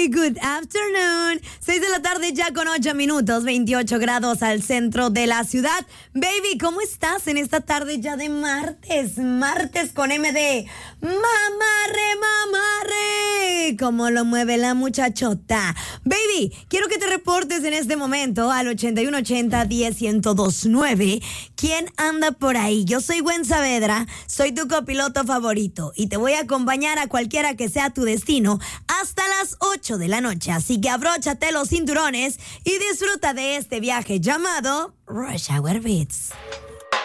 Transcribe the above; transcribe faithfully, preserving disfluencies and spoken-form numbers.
Very good afternoon. Seis de la tarde ya con ocho minutos, veintiocho grados al centro de la ciudad. Baby, ¿cómo estás en esta tarde ya de martes? Martes con M de mamarre, mamarre. ¿Cómo lo mueve la muchachota? Baby, quiero que te reportes en este momento al ochenta y uno ochenta, diez, ciento dos nueve. ¿Quién anda por ahí? Yo soy Gwen Saavedra, soy tu copiloto favorito y te voy a acompañar a cualquiera que sea tu destino hasta las ocho de la noche. Así que abróchate los cinturones y disfruta de este viaje llamado Rush Hour Beats.